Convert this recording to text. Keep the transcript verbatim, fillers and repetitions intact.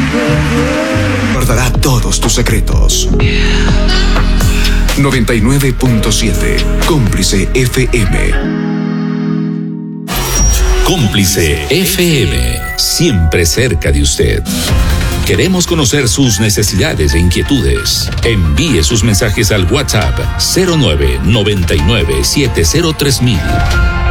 Guardará todos tus secretos. noventa y nueve punto siete Cómplice F M. Cómplice F M, siempre cerca de usted. Queremos conocer sus necesidades e inquietudes. Envíe sus mensajes al WhatsApp cero nueve noventa y nueve siete cero tres mil.